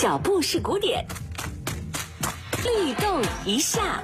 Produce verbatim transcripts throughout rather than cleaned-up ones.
小布是古典，律动一下。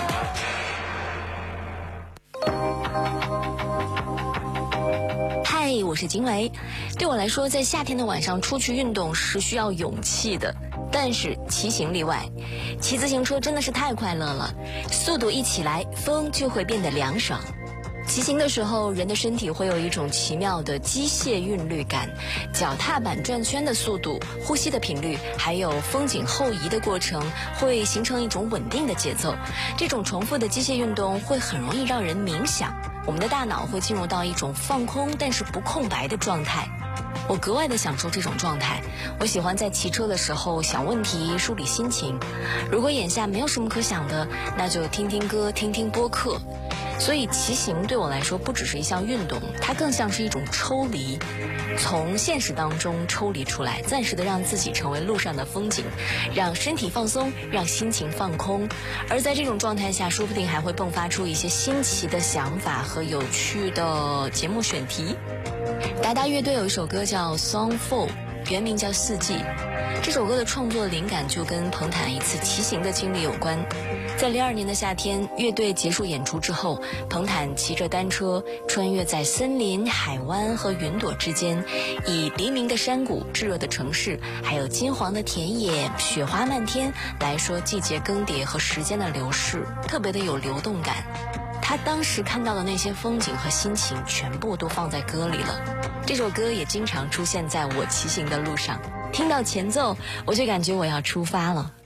嗨，我是金维。对我来说，在夏天的晚上出去运动是需要勇气的，但是骑行例外。骑自行车真的是太快乐了，速度一起来，风就会变得凉爽。骑行的时候，人的身体会有一种奇妙的机械韵律感，脚踏板转圈的速度、呼吸的频率，还有风景后移的过程，会形成一种稳定的节奏。这种重复的机械运动会很容易让人冥想，我们的大脑会进入到一种放空但是不空白的状态。我格外的享受这种状态。我喜欢在骑车的时候想问题、梳理心情。如果眼下没有什么可想的，那就听听歌、听听播客。所以骑行对我来说不只是一项运动，它更像是一种抽离，从现实当中抽离出来，暂时的让自己成为路上的风景，让身体放松，让心情放空。而在这种状态下，说不定还会迸发出一些新奇的想法和有趣的节目选题。达达乐队有一首歌叫 Song Fall， 原名叫四季。这首歌的创作灵感就跟彭坦一次骑行的经历有关。在零二年的夏天，乐队结束演出之后，彭坦骑着单车穿越在森林、海湾和云朵之间，以黎明的山谷、炙热的城市，还有金黄的田野、雪花漫天来说季节更迭和时间的流逝，特别的有流动感。他当时看到的那些风景和心情全部都放在歌里了。这首歌也经常出现在我骑行的路上，听到前奏我就感觉我要出发了。